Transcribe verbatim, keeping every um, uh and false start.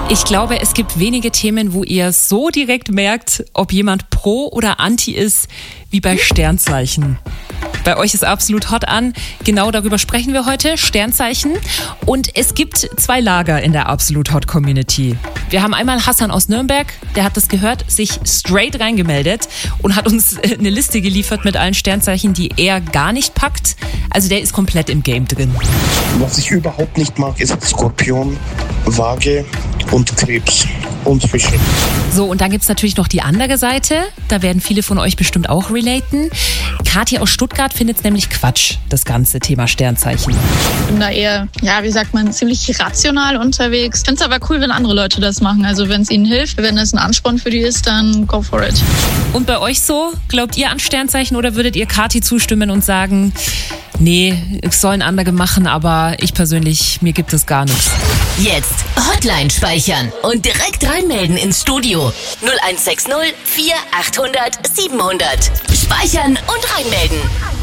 Ich glaube, es gibt wenige Themen, wo ihr so direkt merkt, ob jemand pro oder anti ist, wie bei Sternzeichen. Bei euch ist absolut hot an. Genau darüber sprechen wir heute, Sternzeichen. Und es gibt zwei Lager in der absolut hot Community. Wir haben einmal Hassan aus Nürnberg, der hat das gehört, sich straight reingemeldet und hat uns eine Liste geliefert mit allen Sternzeichen, die er gar nicht packt. Also der ist komplett im Game drin. Was ich überhaupt nicht mag, ist Skorpion, Waage und Krebs und Fische. So, und dann gibt's natürlich noch die andere Seite. Da werden viele von euch bestimmt auch relaten. Kathi aus Stuttgart findet es nämlich Quatsch, das ganze Thema Sternzeichen. Ich bin da eher, ja, wie sagt man, ziemlich rational unterwegs. Ich finde es aber cool, wenn andere Leute das machen. Also wenn es ihnen hilft, wenn es ein Ansporn für die ist, dann go for it. Und bei euch so? Glaubt ihr an Sternzeichen oder würdet ihr Kathi zustimmen und sagen, nee, es sollen andere machen, aber ich persönlich, mir gibt es gar nichts? Jetzt Hotline speichern und direkt reinmelden ins Studio. null eins sechs null vier achthundert siebenhundert. Speichern und reinmelden.